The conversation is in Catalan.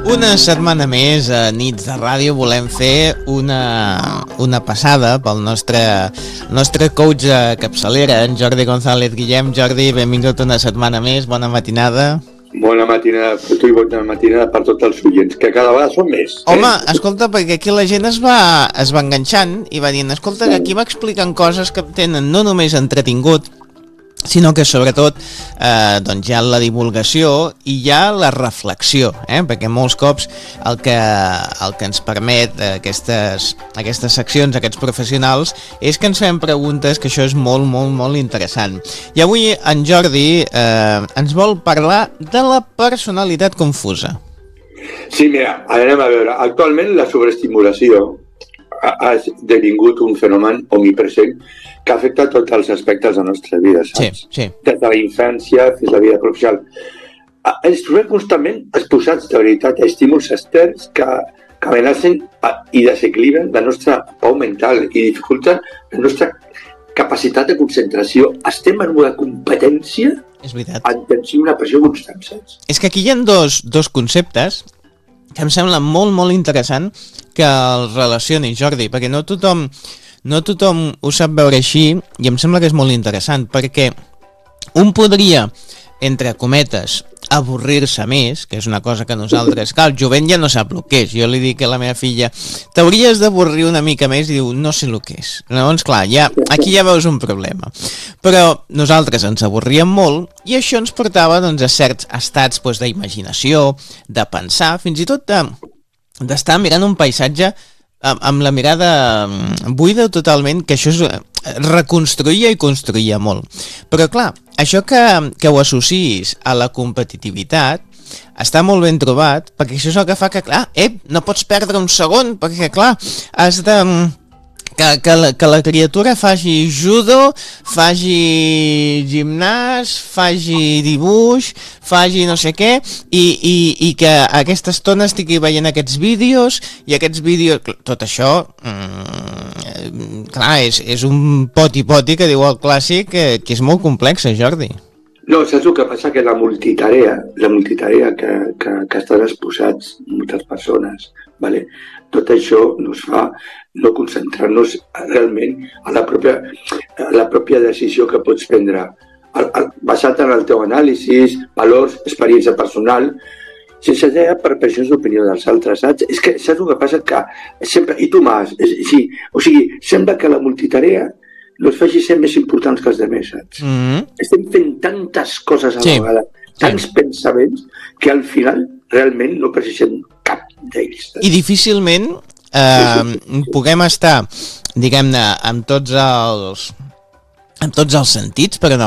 Una setmana més a Nits de Ràdio volem fer una passada pel nostre coach de capçalera, en Jordi González Guillem. Jordi, benvingut una setmana més, bona matinada. Bona matinada per tu i bona matinada per tots els oients, que cada vegada són més. Home, escolta, perquè aquí la gent es va enganxant i va dient, escolta, que aquí m'expliquen coses que tenen no només entretingut, sinó que sobretot doncs hi ha la divulgació i hi ha la reflexió, perquè molts cops el que ens permet aquestes seccions, aquests professionals, és que ens fem preguntes, que això és molt, molt, molt interessant. I avui en Jordi ens vol parlar de la personalitat confusa. Sí, mira, anem a veure, actualment la sobreestimulació ha esdevingut un fenomen omnipresent que afecta tots els aspectes de la nostra vida, saps? Sí. Des de la infància fins a la vida professional. Ens trobem constantment exposats, de veritat, a estímuls externs que amenacen i desequilibren la nostra pau mental i dificulten la nostra capacitat de concentració. Estem en una competència en tensió, una pressió constant, saps? És que aquí hi ha dos conceptes que em sembla molt, molt interessant que els relacioni, Jordi, perquè no tothom ho sap veure així i em sembla que és molt interessant, perquè un podria, entre cometes, avorrir-se més, que és una cosa que nosaltres... Clar, el jovent ja no sap el que és. Jo li dic a la meva filla, t'hauries d'avorrir una mica més, i diu, no sé el que és. Llavors, clar, aquí ja veus un problema. Però nosaltres ens avorríem molt i això ens portava doncs, a certs estats d'imaginació, de pensar, fins i tot d'estar mirant un paisatge amb la mirada buida totalment, que això reconstruïa i construïa molt. Però clar, això que ho associïs a la competitivitat està molt ben trobat, perquè això és el que fa que, clar, no pots perdre un segon, perquè clar, has de... Que la criatura faci judo, faci gimnàs, faci dibuix, faci no sé què, i que a aquesta estona estigui veient aquests vídeos, i aquests vídeos... Tot això, clar, és un poti-poti que diu el clàssic, que és molt complexa, Jordi. No, saps el que passa? Que la multitarea que estan exposats moltes persones, vale? Tot això nos fa no concentrar-nos realment a la pròpia decisió que pots prendre, basat en el teu anàlisi, valors, experiència personal, sense anar per pressions d'opinió dels altres, saps? És que saps el que passa? Que sempre, i tu més, sí, o sigui, sembla que la multitarea no es faci ser més importants que els altres, saps? Estem fent tantes coses a la vegada, tants pensaments, que al final realment no precisem cap d'ells. I difícilment puguem estar, diguem-ne, amb tots els sentits, però